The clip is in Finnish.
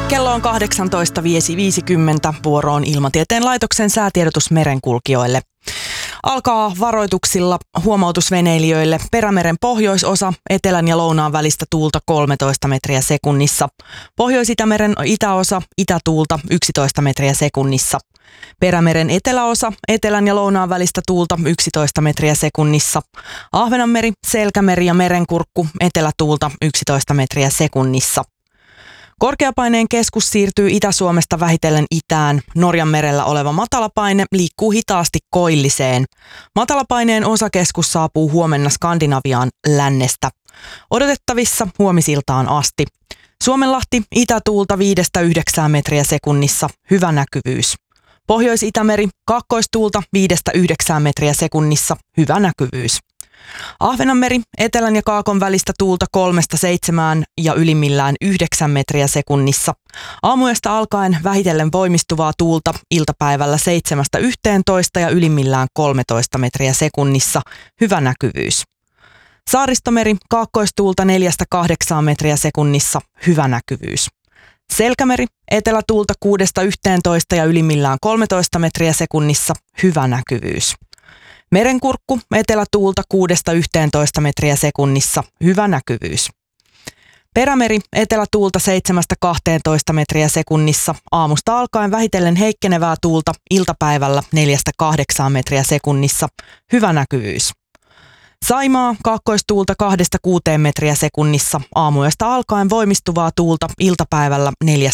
Kello on 18.50. Vuoroon Ilmatieteen laitoksen säätiedotus merenkulkijoille. Alkaa varoituksilla huomautusveneilijöille Perämeren pohjoisosa, etelän ja lounaan välistä tuulta 13 metriä sekunnissa. Pohjois-Itämeren itäosa, itätuulta 11 metriä sekunnissa. Perämeren eteläosa, etelän ja lounaan välistä tuulta 11 metriä sekunnissa. Ahvenanmeri, Selkämeri ja Merenkurkku, etelätuulta 11 metriä sekunnissa. Korkeapaineen keskus siirtyy Itä-Suomesta vähitellen itään. Norjanmerellä oleva matalapaine liikkuu hitaasti koilliseen. Matalapaineen osakeskus saapuu huomenna Skandinaviaan lännestä. Odotettavissa huomisiltaan asti. Suomenlahti itätuulta 5-9 metriä sekunnissa, hyvä näkyvyys. Pohjois-Itämeri kaakkoistuulta 5-9 metriä sekunnissa, hyvä näkyvyys. Ahvenanmeri etelän ja kaakon välistä tuulta 3-7 ja ylimmillään 9 metriä sekunnissa. Aamuyöstä alkaen vähitellen voimistuvaa tuulta iltapäivällä 7-11 ja ylimmillään 13 metriä sekunnissa, hyvä näkyvyys. Saaristomeri kaakkoistuulta 4-8 metriä sekunnissa, hyvä näkyvyys. Selkämeri etelätuulta 6-11 ja ylimmillään 13 metriä sekunnissa, hyvä näkyvyys. Merenkurkku etelätuulta 6-11 metriä sekunnissa, hyvä näkyvyys. Perämeri etelätuulta 7-12 metriä sekunnissa, aamusta alkaen vähitellen heikkenevää tuulta iltapäivällä 4-8 metriä sekunnissa, hyvä näkyvyys. Saimaa kaakkoistuulta 2-6 metriä sekunnissa, aamuyöstä alkaen voimistuvaa tuulta iltapäivällä